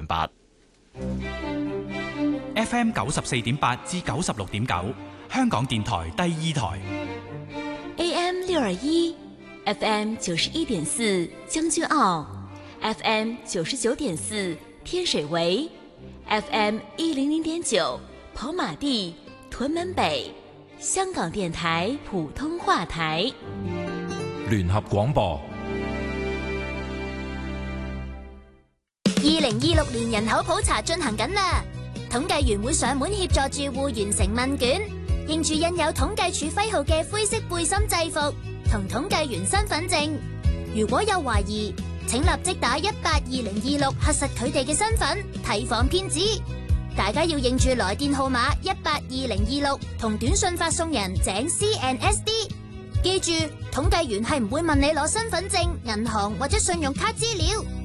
完畢。 FM 94.8至96.9，香港電台第二台。 AM 621 FM 91.4將軍澳 FM 99.4天水圍 FM 100.9跑馬地屯門北，香港電台普通話台。 聯合廣播。 2026年人口普查進行緊啦，統計員會上門協助住戶完成問卷，認住印有統計處徽號嘅灰色背心制服同統計員身份證。如果有懷疑，請立即打182026核實佢哋嘅身份，提防騙子。大家要認住來電號碼182026同短信發送人井 CNSD。記住，統計員係唔會問你攞身份證、銀行或者信用卡資料。